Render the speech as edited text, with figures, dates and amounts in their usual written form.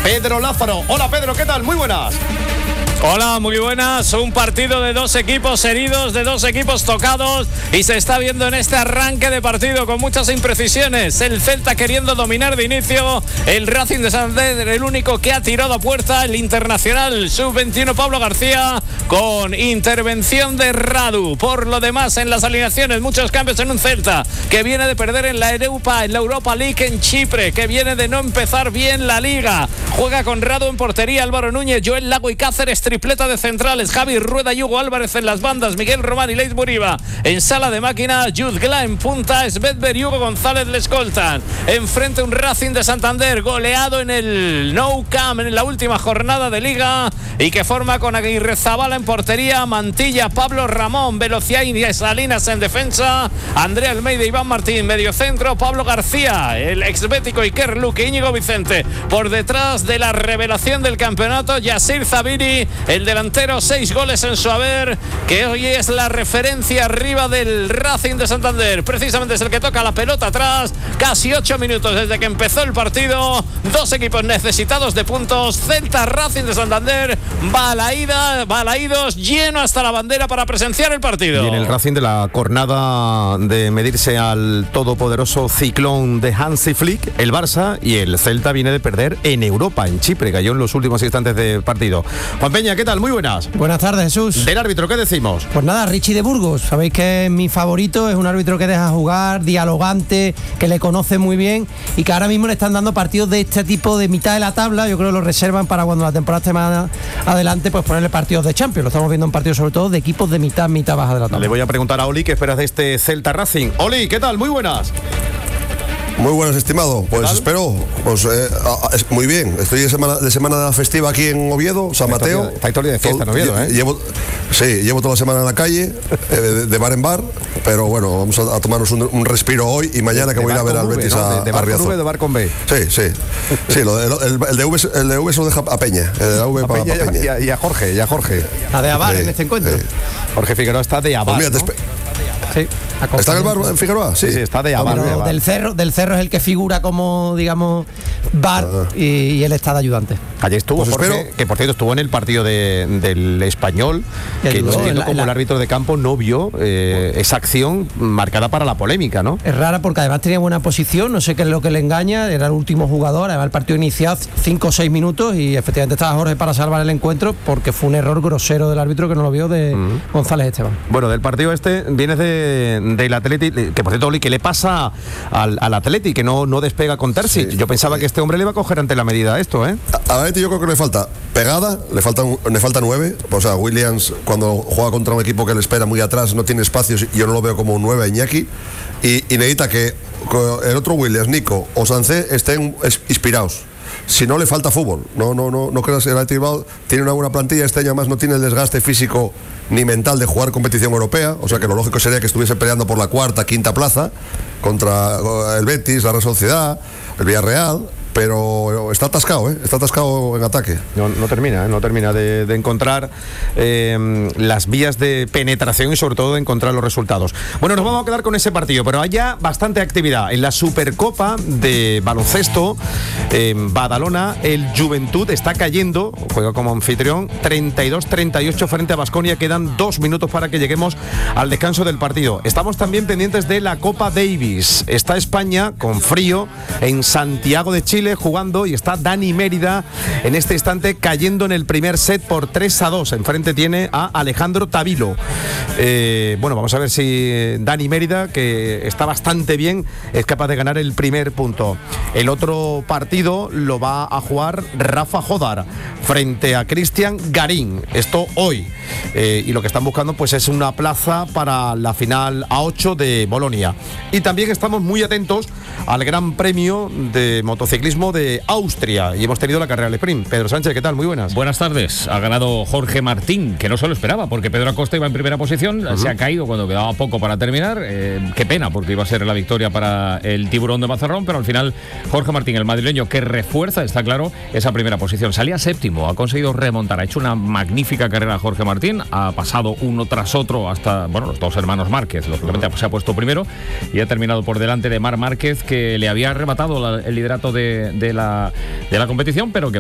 Pedro Lázaro. Hola Pedro, ¿qué tal? Muy buenas. Hola, muy buenas. Un partido de dos equipos heridos, de dos equipos tocados, y se está viendo en este arranque de partido con muchas imprecisiones. El Celta queriendo dominar de inicio, el Racing de Santander el único que ha tirado a puerta, el internacional sub-21 Pablo García con intervención de Radu. Por lo demás, en las alineaciones, muchos cambios en un Celta que viene de perder en la Europa League en Chipre, que viene de no empezar bien la Liga. Juega con Radu en portería, Álvaro Núñez, Joel Lago y Cáceres, tripleta de centrales, Javi Rueda y Hugo Álvarez en las bandas, Miguel Román y Leis Muriba en sala de máquina, Jude Gla en punta, Svedber y Hugo González le escoltan. Enfrente un Racing de Santander goleado en el Nou Camp en la última jornada de Liga y que forma con Aguirre Zabala en portería, Mantilla, Pablo Ramón, Velocidad y Salinas en defensa, Andrea Almeida, Iván Martín, mediocentro, Pablo García, el exbético Iker Luque, Íñigo Vicente, por detrás de la revelación del campeonato, Yasir Zabiri, el delantero, 6 goles en su haber, que hoy es la referencia arriba del Racing de Santander. Precisamente es el que toca la pelota atrás. Casi 8 minutos desde que empezó el partido. Dos equipos necesitados de puntos. Celta, Racing de Santander. Va a la ida, va a la idos, lleno hasta la bandera para presenciar el partido. Y en el Racing de la jornada de medirse al todopoderoso ciclón de Hansi Flick, el Barça, y el Celta viene de perder en Europa, en Chipre, cayó en los últimos instantes de partido. Juan Peña, ¿qué tal? Muy buenas. Buenas tardes, Jesús. Del árbitro, ¿qué decimos? Pues nada, Richie de Burgos. Sabéis que es mi favorito, es un árbitro que deja jugar, dialogante, que le conoce muy bien y que ahora mismo le están dando partidos de este tipo de mitad de la tabla. Yo creo que lo reservan para cuando la temporada esté más adelante, pues ponerle partidos de Champions. Lo estamos viendo en partidos sobre todo de equipos de mitad baja de la tabla. Le voy a preguntar a Oli qué esperas de este Celta Racing. Oli, ¿qué tal? Muy buenas. Muy buenas, estimado. Pues espero, muy bien. Estoy de semana festiva aquí en Oviedo, San Mateo. Está historia de fiesta en Oviedo, ¿eh? Llevo toda la semana en la calle, de bar en bar, pero bueno, vamos a tomarnos un respiro hoy y mañana que voy a ir a ver al Betis, ¿no? de bar con V, de bar con B. Sí. Sí, el de V se lo deja a Peña. El de la V para Peña. Y a Jorge. A de Abar en este encuentro. Jorge Figueroa está de Abar, pues mira, ¿no? Sí. ¿Está en el bar en Figueroa? Sí, está de Abar. Del Cerro es el que figura como, digamos, bar y él está de ayudante. Ayer estuvo, pues Jorge, que por cierto estuvo en el partido del Español, que no entiendo cómo el árbitro de campo no vio esa acción marcada para la polémica, ¿no? Es rara porque además tenía buena posición, no sé qué es lo que le engaña, era el último jugador, además el partido iniciado 5 o 6 minutos y efectivamente estaba Jorge para salvar el encuentro porque fue un error grosero del árbitro que no lo vio de González Esteban. Bueno, del partido vienes del Atleti, que por cierto, Oli, ¿qué le pasa al Atleti que no despega con Terzic? Yo pensaba que este hombre le iba a coger ante la medida esto, ¿eh? A Atleti yo creo que le falta pegada, le falta 9, o sea, Williams cuando juega contra un equipo que le espera muy atrás no tiene espacios y yo no lo veo como un 9 a Iñaki y necesita que el otro Williams, Nico o Sancé estén inspirados. Si no, le falta fútbol. No creas que el Athletic Bilbao tiene una buena plantilla. Este año más no tiene el desgaste físico ni mental de jugar competición europea. O sea que lo lógico sería que estuviese peleando por la cuarta, quinta plaza contra el Betis, la Real Sociedad, el Villarreal. Pero está atascado en ataque. No termina de encontrar las vías de penetración y sobre todo de encontrar los resultados. Bueno, nos vamos a quedar con ese partido, pero hay ya bastante actividad. En la Supercopa de baloncesto en Badalona, el Juventud está cayendo, juega como anfitrión, 32-38 frente a Baskonia. Quedan 2 minutos para que lleguemos al descanso del partido. Estamos también pendientes de la Copa Davis. Está España con frío en Santiago de Chile jugando y está Dani Mérida en este instante cayendo en el primer set por 3-2. Enfrente tiene a Alejandro Tavilo. Bueno, vamos a ver si Dani Mérida, que está bastante bien, es capaz de ganar el primer punto. El otro partido lo va a jugar Rafa Jodar frente a Cristian Garín. Esto hoy. Y lo que están buscando pues es una plaza para la final A8 de Bolonia. Y también estamos muy atentos al Gran Premio de Motociclismo de Austria y hemos tenido la carrera al sprint. Pedro Sánchez, ¿qué tal? Muy buenas. Buenas tardes. Ha ganado Jorge Martín, que no se lo esperaba, porque Pedro Acosta iba en primera posición, se ha caído cuando quedaba poco para terminar. Qué pena, porque iba a ser la victoria para el Tiburón de Mazarrón, pero al final Jorge Martín, el madrileño, que refuerza, está claro, esa primera posición. Salía séptimo, ha conseguido remontar, ha hecho una magnífica carrera Jorge Martín, ha pasado uno tras otro hasta, los dos hermanos Márquez, lógicamente se ha puesto primero y ha terminado por delante de Marc Márquez, que le había arrebatado el liderato de la competición, pero que